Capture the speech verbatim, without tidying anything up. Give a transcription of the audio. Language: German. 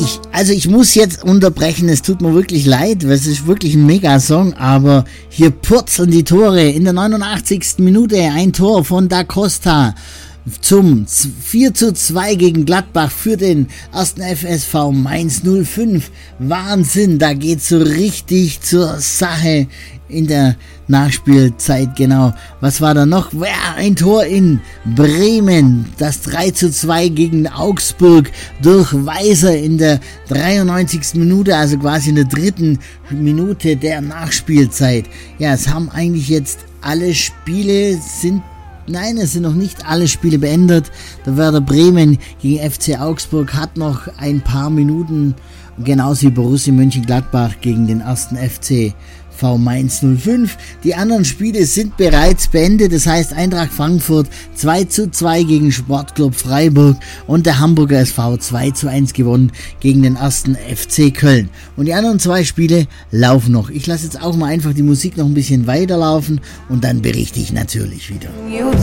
ich, also ich muss jetzt unterbrechen, es tut mir wirklich leid, es ist wirklich ein Mega-Song, aber hier purzeln die Tore. In der neunundachtzigsten Minute ein Tor von Da Costa zum vier zu zwei gegen Gladbach für den ersten F S V Mainz null fünf. Wahnsinn, da geht's so richtig zur Sache in der Nachspielzeit, genau. Was war da noch? Ja, ein Tor in Bremen, das drei zu zwei gegen Augsburg durch Weiser in der dreiundneunzigsten Minute, also quasi in der dritten Minute der Nachspielzeit. Ja, es haben eigentlich jetzt alle Spiele sind Nein, es sind noch nicht alle Spiele beendet. Der Werder Bremen gegen F C Augsburg hat noch ein paar Minuten, genauso wie Borussia Mönchengladbach gegen den ersten F C V Mainz null fünf. Die anderen Spiele sind bereits beendet, das heißt Eintracht Frankfurt zwei zu zwei gegen Sportclub Freiburg und der Hamburger S V zwei zu eins gewonnen gegen den ersten F C Köln. Und die anderen zwei Spiele laufen noch. Ich lasse jetzt auch mal einfach die Musik noch ein bisschen weiterlaufen und dann berichte ich natürlich wieder.